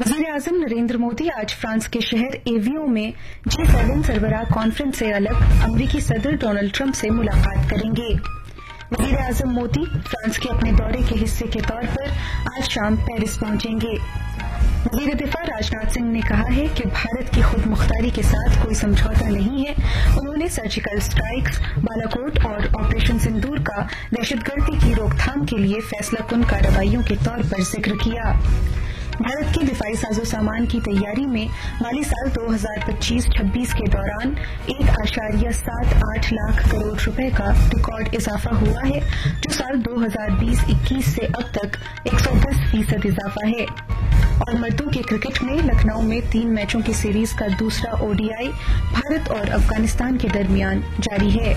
वज़ीर आज़म नरेंद्र मोदी आज फ्रांस के शहर एवियो में G7 सरबराह कॉन्फ्रेंस से अलग अमरीकी सदर डोनाल्ड ट्रंप से मुलाकात करेंगे। वज़ीर आज़म मोदी फ्रांस के अपने दौरे के हिस्से के तौर पर आज शाम पेरिस पहुंचेंगे। वज़ीर दिफा राजनाथ सिंह ने कहा है कि भारत की खुद मुख्तारी के साथ कोई समझौता नहीं है। उन्होंने सर्जिकल स्ट्राइक्स, बालाकोट और ऑपरेशन सिंदूर का दहशतगर्दी की रोकथाम के लिए फैसलाकुन कार्रवाइयों के तौर पर जिक्र किया। भारत के दिफाई साजो सामान की तैयारी में माली साल 2025-26 के दौरान 1.78 लाख करोड़ रुपए का रिकॉर्ड इजाफा हुआ है, जो साल 2020-21 से अब तक 110% इजाफा है। और मर्दों के क्रिकेट में लखनऊ में 3 मैचों की सीरीज का दूसरा ODI भारत और अफगानिस्तान के दरमियान जारी है।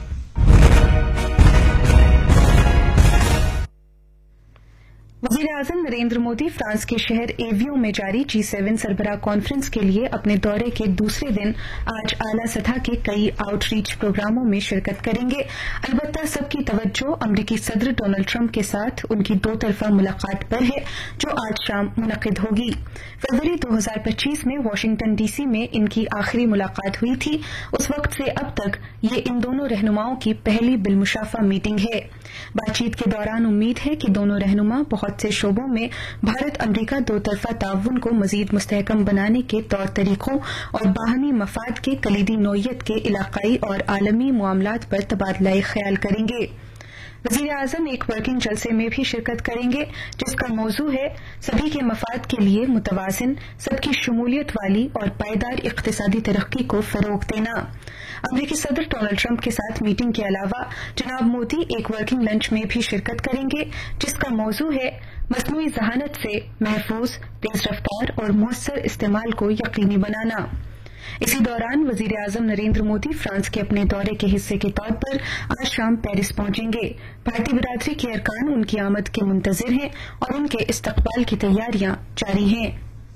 वज़ीर आज़म नरेंद्र मोदी फ्रांस के शहर एवियो में जारी G7 सरबराह कॉन्फ्रेंस के लिए अपने दौरे के दूसरे दिन आज आला सतह के कई आउटरीच प्रोग्रामों में शिरकत करेंगे। अलबत्ता सबकी तवज्जो अमरीकी सदर डोनाल्ड ट्रंप के साथ उनकी 2 तरफा मुलाकात पर है, जो आज शाम मुनक्किद होगी। फरवरी 2025 में वाशिंगटन DC में इनकी आखिरी मुलाकात हुई थी। उस वक्त से अब तक ये इन दोनों रहनुमाओं की पहली बिलमुशाफा मीटिंग है। बातचीत के दौरान उम्मीद है कि दोनों रहनुमा बहुत से शोबों में भारत अमरीका 2 तरफा ताउन को मजीद मुस्तहकम बनाने के तौर तरीकों और बाहमी मफाद के कलीदी नोयत के इलाकाई और आलमी मामलात पर तबादला ख्याल करेंगे। वज़ीर आज़म एक वर्किंग जलसे में भी शिरकत करेंगे, जिसका मौजू है सभी के मफाद के लिए मुतवाज़िन, सबकी शमूलियत वाली और पायदार इक़्तिसादी तरक्की को फ़रोग़ देना। अमरीकी सदर डोनाल्ड ट्रंप के साथ मीटिंग के अलावा जनाब मोदी एक वर्किंग लंच में भी शिरकत करेंगे, जिसका मौजू है मस्नूई ज़हानत से महफूज, तेज़ रफ्तार और मुअस्सर इस्तेमाल को यकीनी बनाना। इसी दौरान वज़ीर आज़म नरेंद्र मोदी फ्रांस के अपने दौरे के हिस्से के तौर पर आज शाम पेरिस पहुंचेंगे। भारतीय बिरादरी के अरकान उनकी आमद के मुंतज़िर हैं और उनके इस्तकबाल की तैयारियां जारी हैं।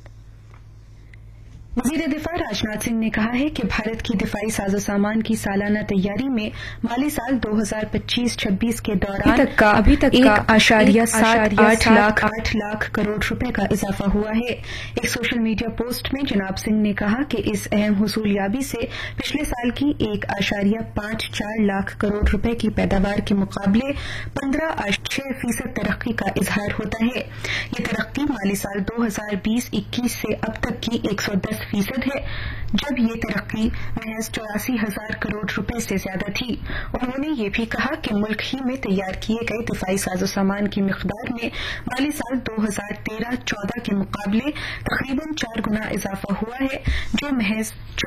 वज़ीर दिफा राजनाथ सिंह ने कहा है कि भारत की दिफाई साजो सामान की सालाना तैयारी में माली साल 2025-26 के दौरान अभी तक 1.78 लाख करोड़ रुपए का इजाफा हुआ है। एक सोशल मीडिया पोस्ट में जनाब सिंह ने कहा कि इस अहम हुसूलियाबी से पिछले साल की 1.54 लाख करोड़ रुपए की पैदावार के मुकाबले 15.6% तरक्की का इजहार होता है। ये तरक्की माली साल 2020-21 से अब तक की 110% है, जब ये तरक्की महज 84,000 करोड़ रुपए से ज्यादा थी। उन्होंने ये भी कहा कि मुल्क ही में तैयार किए गए दिफाई साजो सामान की मिकदार में माली साल 2013-14 के मुकाबले तकरीबन 4 गुना इजाफा हुआ है, जो महज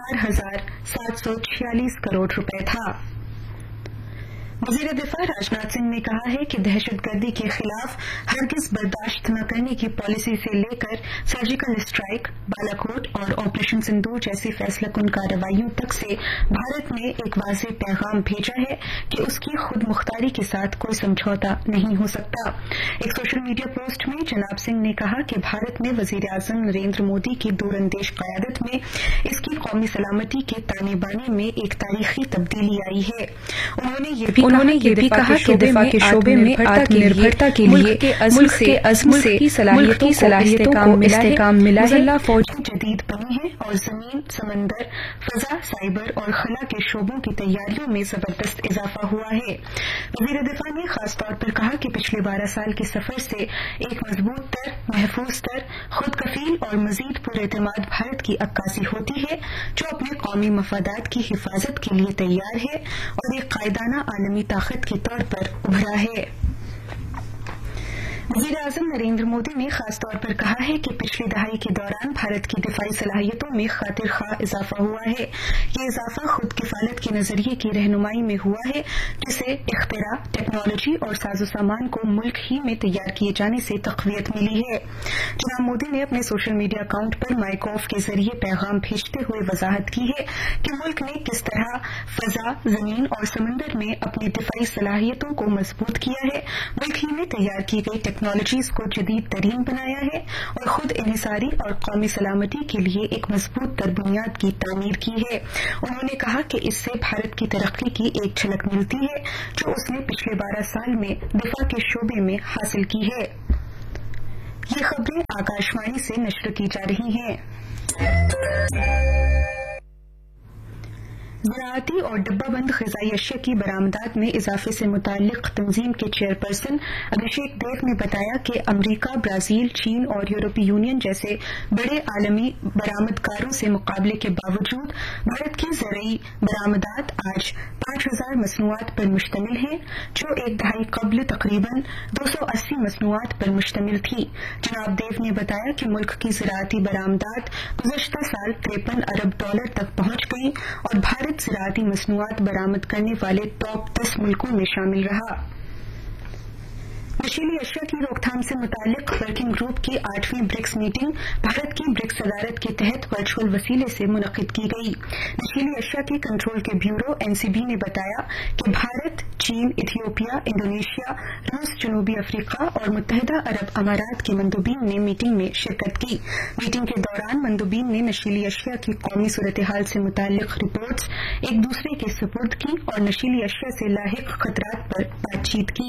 4,746 करोड़ रुपए था। वज़ीर दिफा राजनाथ सिंह ने कहा है कि दहशतगर्दी के खिलाफ हरगिज बर्दाश्त न करने की पॉलिसी से लेकर सर्जिकल स्ट्राइक, बालाकोट और ऑपरेशन सिंदूर जैसी फैसलाकुन कार्रवाइयों तक से भारत ने एक वाज़ेह पैगाम भेजा है कि उसकी खुद मुख्तारी के साथ कोई समझौता नहीं हो सकता। एक सोशल मीडिया पोस्ट में जनाब सिंह ने कहा कि भारत में वज़ीर आज़म नरेंद्र मोदी की दूरअंदेश क़यादत में इसकी कौमी सलामती के ताने बाने में एक तारीखी तब्दीली आई है। उन्होंने ये भी कहा कि दिफा के शोबे में आत्मनिर्भरता के लिए मुल्क के अज़्म से सलाहियतों को इस्तेकाम मिला है। फौजें जदीद बनी हैं और जमीन, समंदर, फजा, साइबर और खला के शोबों की तैयारियों में जबरदस्त इजाफा हुआ है। वज़ीर दिफा ने खास तौर पर कहा कि पिछले 12 साल के सफर से एक मजबूत तर, महफूज तर, खुद कफील और मजीद पुरएतमाद भारत की अक्कासी होती है, जो अपने कौमी मफादात की हिफाजत के लिए तैयार है और एक कायदाना आलमी ताकत के तौर पर उभरा है। वज़ीर आज़म नरेंद्र मोदी ने खास तौर पर कहा है कि पिछली दहाई के दौरान भारत की दिफाई सलाहियतों में खातिर खा इजाफा हुआ है। ये इजाफा खुद किफालत के नजरिए की रहनुमाई में हुआ है, जिसे इख्तिरा, टेक्नोलॉजी और साजो सामान को मुल्क ही में तैयार किए जाने से तक़वियत मिली है। जनाब मोदी ने अपने सोशल मीडिया अकाउंट पर माइगॉव के जरिए पैगाम भेजते हुए वजाहत की है कि मुल्क ने किस तरह फजा, जमीन और समंदर में अपनी दिफाई सलाहियतों को मजबूत किया है, मुल्क ही में तैयार की गई टेक्नोलॉजीज को जदीद तरीन बनाया है और खुद इन्हिसारी और कौमी सलामती के लिए एक मजबूत तर बुनियाद की तामीर की है। उन्होंने कहा कि इससे भारत की तरक्की की एक झलक मिलती है, जो उसने पिछले 12 साल में दिफा के शोबे में हासिल की है। ये खबरें आकाशवाणी से नश्र की जा रही हैं। ज़राअती और डिब्बाबंद ग़िज़ाई अशिया की बरामदात में इजाफे से मुताल्लिक़ तंजीम के चेयरपर्सन अभिषेक देव ने बताया कि अमरीका, ब्राजील, चीन और यूरोपीय यूनियन जैसे बड़े आलमी बरामदकारों से मुकाबले के बावजूद भारत की ज़रई बरामदात आज 5000 मसनूआत पर मुश्तमिल है, जो एक दहाई कबल तकरीबन 280 मसनूआत पर मुश्तमिल थी। जनाब देव ने बताया कि मुल्क की ज़राअती बरामदात गुज़श्ता साल $53 अरब तक पहुंच गई और भारत ज़राअती मसनूआत बरामद करने वाले टॉप 10 मुल्कों में शामिल रहा। नशीली अशिया की रोकथाम से मुताल्लिक वर्किंग ग्रुप की 8वीं ब्रिक्स मीटिंग भारत की ब्रिक्स सदारत के तहत वर्चुअल वसीले से मुनक्किद की गई। नशीली अशिया के कंट्रोल के ब्यूरो एनसीबी ने बताया कि भारत, चीन, इथियोपिया, इंडोनेशिया, रूस, जनूबी अफ्रीका और मुत्तहिदा अरब अमारात के मंदूबीन ने मीटिंग में शिरकत की। मीटिंग के दौरान मंदूबीन ने नशीली अशिया की कौमी सूरत हाल से मुताल्लिक रिपोर्ट्स एक दूसरे के सुपुर्द की और नशीली अशिया से लाहिक खतरात पर बातचीत की।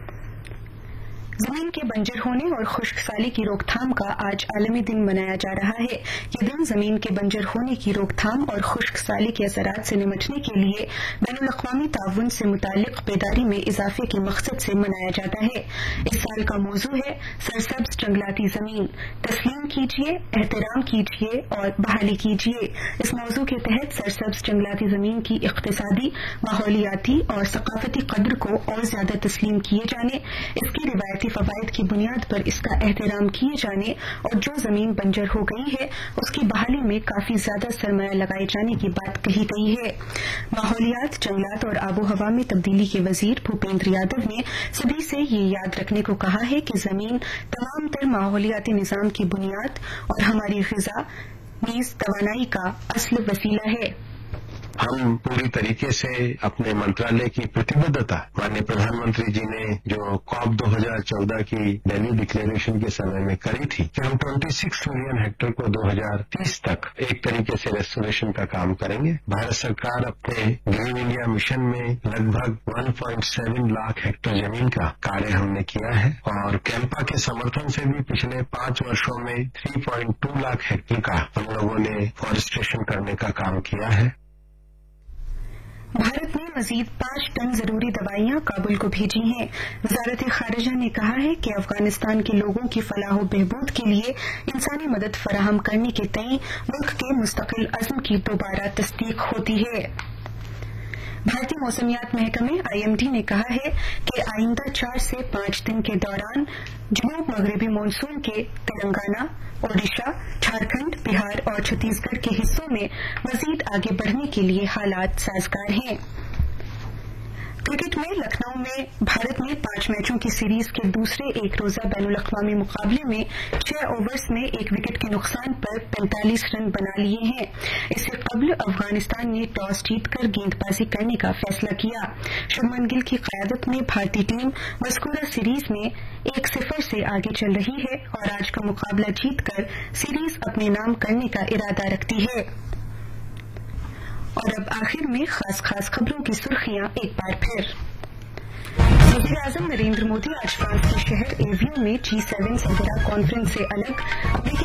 जमीन के बंजर होने और खुश्क साली की रोकथाम का आज आलमी दिन मनाया जा रहा है। ये दिन जमीन के बंजर होने की रोकथाम और खुश्क साली के असरात से निपटने के लिए बैनुल अक़वामी ताउन से मुताल्लिक बेदारी में इजाफे के मकसद से मनाया जाता है। इस साल का मौजू है सरसब्ज जंगलाती जमीन, तस्लीम कीजिए, एहतराम कीजिए और बहाली कीजिए। इस मौजू के तहत सरसब्ज जंगलाती जमीन की इक़्तिसादी, माहौलियाती और सकाफती कद्र को और ज्यादा तस्लीम किए जाने, इसकी रिवायती फवायद की बुनियाद पर इसका एहतराम किए जाने और जो जमीन बंजर हो गई है उसकी बहाली में काफी ज्यादा सरमाया लगाए जाने की बात कही गई है। माहौलियात, जंगलात और आबो हवा में तब्दीली के वजीर भूपेंद्र यादव ने सभी से ये याद रखने को कहा है कि जमीन तमाम तर माहौलियाती निजाम की बुनियाद और हमारी ग़िज़ा नीज़ तवानाई का असल वसीला है। हम पूरी तरीके से अपने मंत्रालय की प्रतिबद्धता माननीय प्रधानमंत्री जी ने जो कॉप 2014 की दिल्ली डिक्लेरेशन के समय में करी थी कि हम 26 मिलियन हेक्टेयर को 2030 तक एक तरीके से रेस्टोरेशन का काम करेंगे। भारत सरकार अपने ग्रीन इंडिया मिशन में लगभग 1.7 लाख हेक्टेयर जमीन का कार्य हमने किया है और कैंपा के समर्थन से भी पिछले 5 वर्षों में 3.2 लाख हेक्टेयर का हम लोगों ने फॉरेस्टेशन करने का काम किया है। भारत ने मजीद 5 टन जरूरी दवाइयां काबुल को भेजी हैं। वजारत खारिजा ने कहा है कि अफगानिस्तान के लोगों की फलाह व बहबूद के लिए इंसानी मदद फराहम करने के तय मुल्क के मुस्तकिल अज़्म की दोबारा तस्दीक होती है। भारतीय मौसमियात महकमे आईएमडी ने कहा है कि आइंदा 4 से 5 दिन के दौरान जनूब मगरबी मानसून के तेलंगाना, ओडिशा, झारखंड, बिहार और छत्तीसगढ़ के हिस्सों में मजीद आगे बढ़ने के लिए हालात साजगार हैं। क्रिकेट में लखनऊ में भारत ने 5 मैचों की सीरीज के दूसरे एक रोजा बैनुल अक़वामी मुकाबले में 6 ओवर्स में 1 विकेट के नुकसान पर 45 रन बना लिए हैं। इससे कबल अफगानिस्तान ने टॉस जीतकर गेंदबाजी करने का फैसला किया। शुभमन गिल की क़यादत में भारतीय टीम मज़कूरा सीरीज में 1-0 से आगे चल रही है और आज का मुकाबला जीतकर सीरीज अपने नाम करने का इरादा रखती है। और अब आखिर में खास खबरों की सुर्खियां एक बार फिर। वज़ीर-ए-आज़म नरेंद्र मोदी आज फ्रांस के शहर एवियन में G7 सरबराह कॉन्फ्रेंस से अलग